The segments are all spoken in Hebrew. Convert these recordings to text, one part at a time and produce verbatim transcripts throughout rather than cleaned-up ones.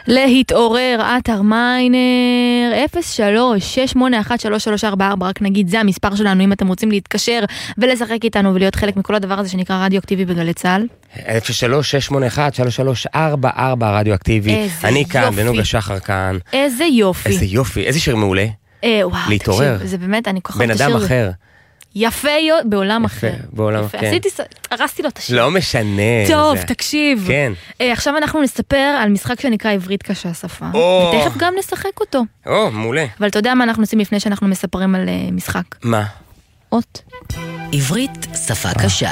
להתעורר, עטר מיינר, אפס שלוש שש שמונה אחת שלוש שלוש ארבע ארבע, רק נגיד, זה המספר שלנו, אם אתם רוצים להתקשר ולשחק איתנו ולהיות חלק מכל הדבר הזה שנקרא רדיו אקטיבי בגלי צהל. אפס שלוש שש שמונה אחת שלוש שלוש ארבע ארבע, רדיו אקטיבי. אני כאן, ונוגה שחר כאן. איזה יופי. איזה יופי, איזה שיר מעולה. להתעורר. זה באמת, אני ככה... בן אדם אחר. יפה, בעולם אחר. בעולם אחר. עשיתי, הרסתי לו את השיר. לא משנה. טוב, תקשיב. כן. עכשיו אנחנו נספר על משחק שנקרא עברית קשה שפה. ותכף גם נשחק אותו. או, מעולה. אבל אתה יודע מה אנחנו עושים לפני שאנחנו מספרים על משחק? מה? אות. עברית שפה קשה.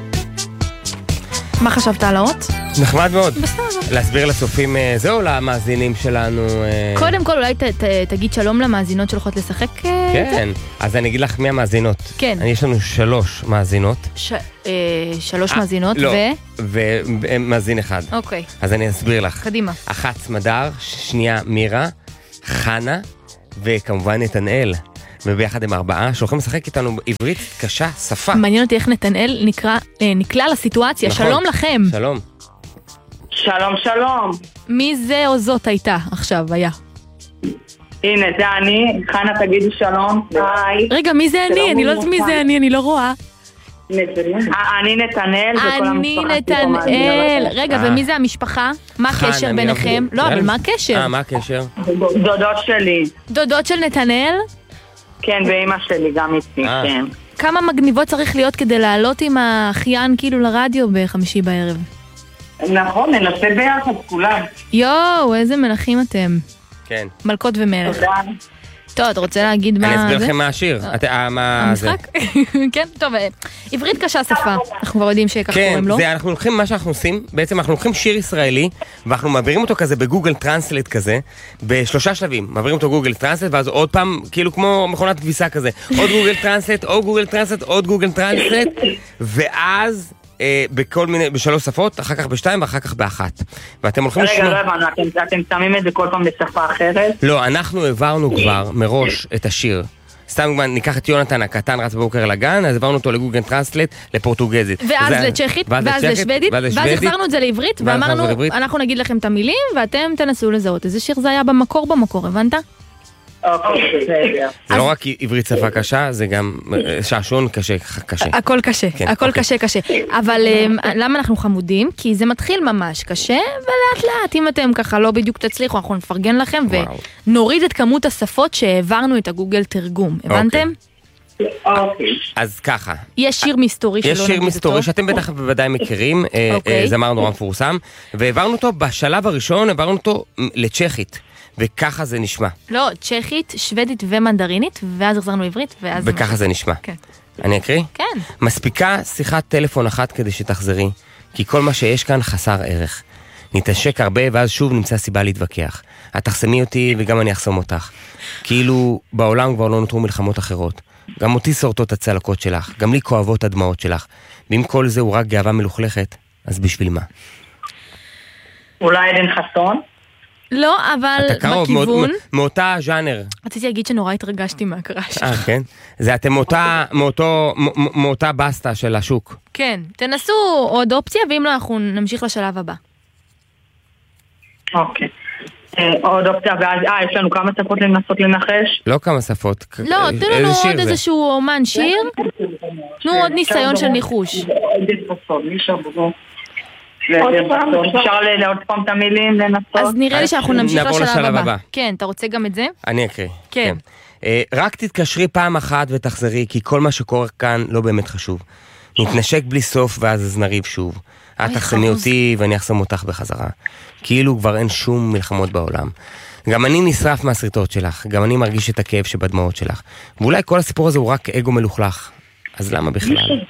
מה חשבת על האות? נחמד מאוד. בסדר. להסביר לצופים, זהו, למאזינים שלנו. קודם כל, אולי תגיד שלום למאזינות שהולכות לשחק. כן, אז אני אגיד לך מי המאזינות. כן. יש לנו שלוש מאזינות. שלוש מאזינות ו... לא, ומאזין אחד. אוקיי. אז אני אסביר לך. קדימה. אחת סמדר, שנייה מירה, חנה, וכמובן נתנאל. וביחד עם ארבעה, שהולכים לשחק איתנו עברית קשה, שפה. מעניין אותי איך נתנאל נקלע לסיטואציה. שלום לכם. שלום. שלום, שלום. מי זה או זאת הייתה עכשיו, היה? הנה, זה אני. חנה, תגידי שלום. היי. רגע, מי זה אני? אני לא יודעת מי זה אני, אני לא רואה. אני נתנאל. אני נתנאל. רגע, ומי זה המשפחה? מה הקשר ביניכם? לא, אבל מה הקשר? אה, מה הקשר? דודות שלי. דודות של נתנאל? כן, ואמא שלי גם איתי, כן. כמה מגניבות צריך להיות כדי לעלות עם האחיין כאילו לרדיו בחמישי בערב? נכון, ננסה ביחד כולם. יואו, איזה מלכים אתם. כן. מלכות ומלך. תודה. טוב, אתה רוצה להגיד מה זה? אני אסביר לכם מה השיר. המשחק? כן, טוב, עברית קשה שפה. אנחנו כבר יודעים שכך קוראים לו. כן, אנחנו לוקחים מה שאנחנו עושים, בעצם אנחנו לוקחים שיר ישראלי, ואנחנו מעבירים אותו כזה בגוגל טרנסלייט כזה, בשלושה שלבים. מעבירים אותו גוגל טרנסלייט, ואז עוד פעם, כאילו כמו מכונת כביסה כזה. עוד גוגל טרנסלייט, עוד גוגל טרנסלייט, עוד גוגל טרנסלייט, ואז... בכל מיני, בשלוש שפות, אחר כך בשתיים ואחר כך באחת. ואתם הולכים לשמוע... רגע, לא הבנו, אתם שמים את זה כל פעם בשפה אחרת? לא, אנחנו העברנו כבר מראש את השיר. סתם ניקח את יונתן הקטן רץ בבוקר לגן, אז העברנו אותו לגוגל טרנסלייט לפורטוגזית. ואז לצ'כית, ואז לשוודית, ואז החזרנו את זה לעברית, ואמרנו, אנחנו נגיד לכם את המילים, ואתם תנסו לזהות. איזה שיר זה היה במקור במקור, הבנת? זה לא רק עברית שפה קשה, זה גם שעשון קשה, קשה. הכל קשה, הכל קשה, קשה. אבל למה אנחנו חמודים? כי זה מתחיל ממש קשה, ולאט לאט, אם אתם ככה לא בדיוק תצליחו, אנחנו נפרגן לכם, ונוריד את כמות השפות שהעברנו את הגוגל תרגום. הבנתם? אז ככה. יש שיר מסתורי שלא נגיד אותו. יש שיר מסתורי שאתם בטח בוודאי מכירים, זמר נורא מפורסם, והעברנו אותו בשלב הראשון, העברנו אותו לצ'כית. וככה זה נשמע. לא, צ'כית, שוודית ומנדרינית, ואז החזרנו עברית, ואז... וככה זה נשמע. כן. אני אקריא? כן. מספיקה שיחת טלפון אחת כדי שתחזרי, כי כל מה שיש כאן חסר ערך. נתעשק הרבה, ואז שוב נמצא סיבה להתווכח. את תחסמי אותי וגם אני אחסום אותך. כאילו בעולם כבר לא נותרו מלחמות אחרות. גם אותי שורטות הצלקות שלך, גם לי כואבות הדמעות שלך. ואם כל זה הוא רק גאווה מלוכלכת, אז בשביל מה? אולי עדן חסון? לא, אבל בכיוון... מאותה ז'אנר. רציתי להגיד שנורא התרגשתי מהקרא שלך. אה, כן? זה אתם מאותה בסטה של השוק. כן, תנסו עוד אופציה, ואם לא, אנחנו נמשיך לשלב הבא. אוקיי. עוד אופציה, ואז, אה, יש לנו כמה שפות לנסות לנחש? לא כמה שפות. לא, תנו לנו עוד איזשהו אומן שיר. תנו עוד ניסיון של ניחוש. אפשר לעוד פעם את המילים לנסות? אז נראה לי שאנחנו נמשיך לשלב הבא. כן, אתה רוצה גם את זה? אני אקריא. כן. רק תתקשרי פעם אחת ותחזרי, כי כל מה שקורה כאן לא באמת חשוב. נתנשק בלי סוף ואז נריב שוב. את תחסמי אותי ואני אחסום אותך בחזרה. כאילו כבר אין שום מלחמות בעולם. גם אני נשרף מהסרטות שלך, גם אני מרגיש את הכאב שבדמעות שלך. ואולי כל הסיפור הזה הוא רק אגו מלוכלך. אז למה בכלל?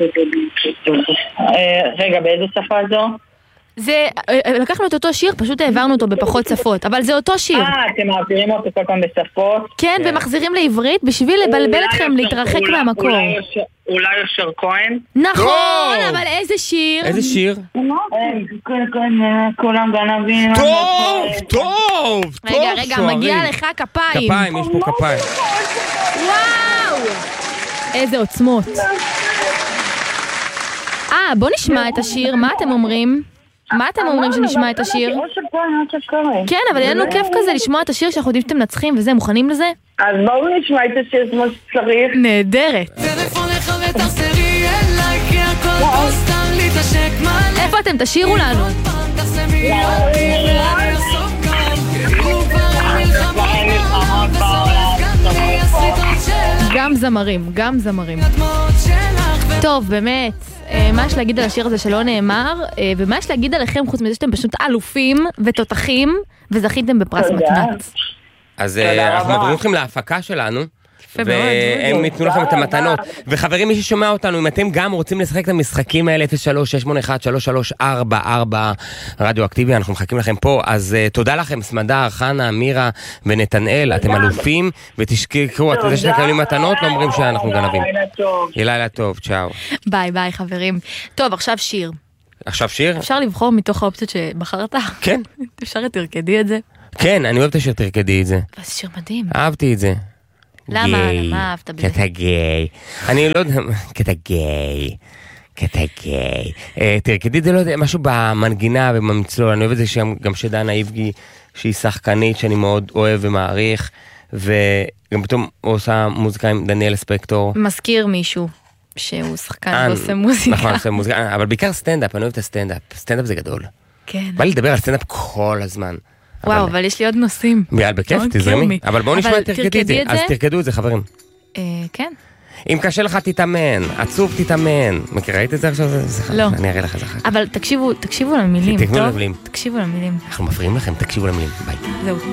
רגע, באיזה שפה זו? זה, לקחנו את אותו שיר, פשוט העברנו אותו בפחות שפות, אבל זה אותו שיר. אה, אתם מעבירים אותו כל פעם בשפות? כן, ומחזירים לעברית בשביל לבלבל אתכם, להתרחק מהמקור. אולי אושר כהן? נכון, אבל איזה שיר? איזה שיר? כולם גנבים. טוב, טוב, טוב. רגע, רגע, מגיע לך כפיים. כפיים, יש פה כפיים. וואו! איזה עוצמות. אה, בוא נשמע את השיר, מה אתם אומרים? מה אתם אומרים שנשמע את השיר? כן, אבל יהיה לנו כיף כזה לשמוע את השיר שאנחנו יודעים שאתם מנצחים וזה, מוכנים לזה? אז בואו נשמע את השיר כמו שצריך. נהדרת. איפה אתם? תשאירו לנו. גם זמרים, גם זמרים. טוב, באמת, מה יש להגיד על השיר הזה שלא נאמר, ומה יש להגיד עליכם חוץ מזה שאתם פשוט אלופים ותותחים וזכיתם בפרס מתנת. אז אנחנו מביאים אתכם להפקה שלנו, והם ייתנו לכם את המתנות. וחברים, מי ששומע אותנו, אם אתם גם רוצים לשחק את המשחקים האלה, אפס שלוש שש שמונה אחת שלוש שלוש ארבע ארבע רדיו-אקטיבי, אנחנו מחכים לכם פה. אז תודה לכם, סמדר, חנה, מירה ונתנאל, אתם אלופים, ותשכחו, את זה שאתם קבלים מתנות, לא אומרים שאנחנו גנבים. לילה טוב, צ'או. ביי ביי חברים. טוב, עכשיו שיר. עכשיו שיר? אפשר לבחור מתוך האופציות שבחרת? כן. אפשר תרקדי את זה? כן, אני אוהב את השיר תרקדי את זה. זה שיר מדהים. אהבתי את זה. למה? למה אהבת בזה? קטע גיי. אני לא יודע, קטע גיי. קטע גיי. תרקדי זה לא יודע, משהו במנגינה ובמצלול, אני אוהב את זה גם שדנה איבגי, שהיא שחקנית שאני מאוד אוהב ומעריך, וגם פתאום הוא עושה מוזיקה עם דניאל ספקטור. מזכיר מישהו שהוא שחקן ועושה מוזיקה. נכון, עושה מוזיקה, אבל בעיקר סטנדאפ, אני אוהב את הסטנדאפ. סטנדאפ זה גדול. כן. בא לי לדבר על סטנדאפ כל הזמן. וואו, אבל יש לי עוד נושאים. יאללה, בכיף, תזרמי. אבל בואו נשמע את תרקדי את זה. אז תרקדו את זה, חברים. כן. אם קשה לך תתאמן, עצוב תתאמן. מכירה את זה עכשיו? לא. אני אראה לך את זה אחר כך. אבל תקשיבו, תקשיבו למילים. תקשיבו למילים. תקשיבו למילים. אנחנו מפריעים לכם, תקשיבו למילים. ביי. זהו.